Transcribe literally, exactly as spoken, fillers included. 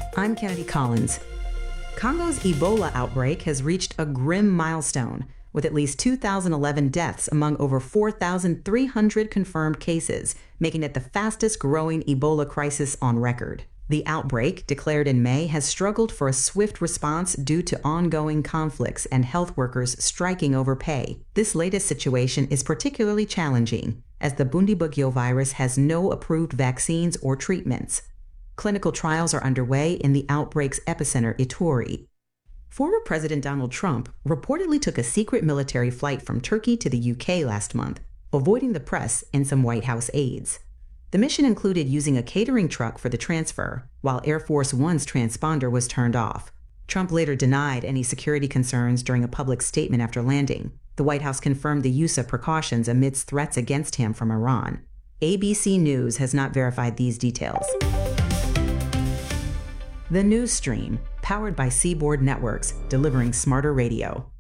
I'm Kennedy Collins. Congo's Ebola outbreak has reached a grim milestone, with at least two thousand eleven deaths among over four thousand three hundred confirmed cases, making it the fastest growing Ebola crisis on record. The outbreak, declared in May, has struggled for a swift response due to ongoing conflicts and health workers striking over pay. This latest situation is particularly challenging, as the Bundibugyo virus has no approved vaccines or treatments. Clinical trials are underway in the outbreak's epicenter, Ituri. Former President Donald Trump reportedly took a secret military flight from Turkey to the U K last month, avoiding the press and some White House aides. The mission included using a catering truck for the transfer, while Air Force One's transponder was turned off. Trump later denied any security concerns during a public statement after landing. The White House confirmed the use of precautions amidst threats against him from Iran. A B C News has not verified these details. The News Stream, powered by Seaboard Networks, delivering smarter radio.